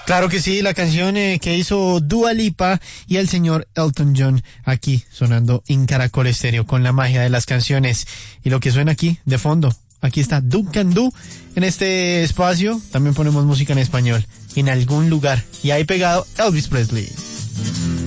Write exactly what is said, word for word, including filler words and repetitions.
Claro que sí, la canción eh, que hizo Dua Lipa y el señor Elton John aquí sonando en Caracol Estéreo con la magia de las canciones. Y lo que suena aquí de fondo, aquí está Do Can Do. En este espacio también ponemos música en español, en algún lugar. Y ahí pegado Elvis Presley.